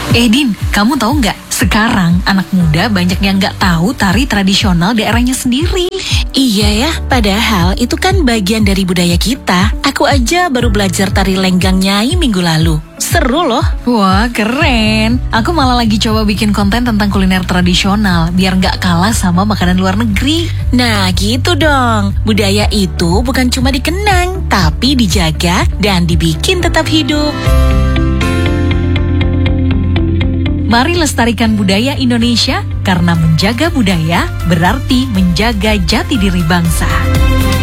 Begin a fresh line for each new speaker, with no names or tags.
Din, kamu tahu nggak? Sekarang anak muda banyak yang nggak tahu tari tradisional daerahnya sendiri.
Iya ya, padahal itu kan bagian dari budaya kita. Aku aja baru belajar tari lenggang Nyai minggu lalu. Seru loh.
Wah, keren. Aku malah lagi coba bikin konten tentang kuliner tradisional, biar nggak kalah sama makanan luar negeri.
Nah gitu dong, budaya itu bukan cuma dikenang, tapi dijaga dan dibikin tetap hidup.
Mari lestarikan budaya Indonesia, karena menjaga budaya berarti menjaga jati diri bangsa.